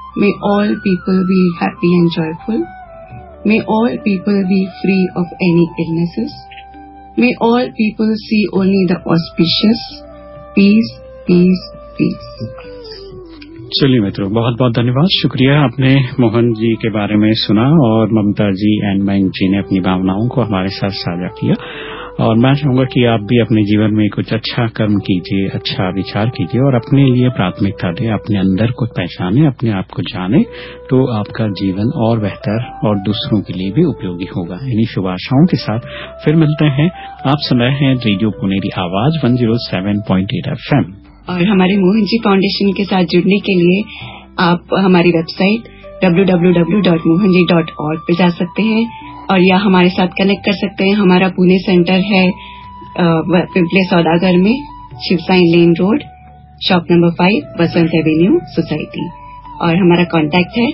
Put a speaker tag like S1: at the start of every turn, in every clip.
S1: May all people be happy and joyful. May all people be free of any illnesses. May all people see only the auspicious. Peace, peace, peace.
S2: चलिए मित्रों, बहुत बहुत धन्यवाद, शुक्रिया। आपने मोहन जी के बारे में सुना और ममता जी एंड मयंक जी ने अपनी भावनाओं को हमारे साथ साझा किया। और मैं चाहूंगा कि आप भी अपने जीवन में कुछ अच्छा कर्म कीजिए, अच्छा विचार कीजिए और अपने लिए प्राथमिकता दें, अपने अंदर को पहचाने, अपने आप को जाने, तो आपका जीवन और बेहतर और दूसरों के लिए भी उपयोगी होगा। इन्हीं शुभ आशाओं के साथ फिर मिलते हैं। आप सुन रहे हैं रेडियो पुनेरी आवाज 107.8 FM।
S1: और हमारे मोहन जी फाउंडेशन के साथ जुड़ने के लिए आप हमारी वेबसाइट www.mohanji.org पे जा सकते हैं और या हमारे साथ कनेक्ट कर सकते हैं। हमारा पुणे सेंटर है पिंपले सौदागर में, Shivsai lane road, shop number 5, बसंत एवेन्यू, सोसाइटी। और हमारा कॉन्टैक्ट है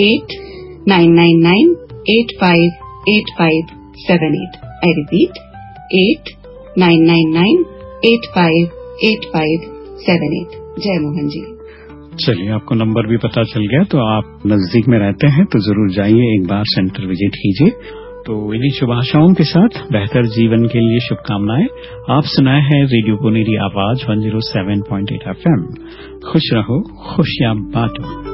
S1: 8999858578। I repeat 8999858578। जय मोहन जी।
S2: चलिए, आपको नंबर भी पता चल गया, तो आप नजदीक में रहते हैं तो जरूर जाइए, एक बार सेंटर विजिट कीजिए। तो इन्हीं शुभ आशाओं के साथ बेहतर जीवन के लिए शुभकामनाएं। आप सुनाए हैं रेडियो पुनेरी आवाज 107.8 FM। खुश रहो, खुशियां बांटो।